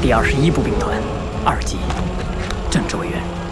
第21步兵团，2级，政治委员。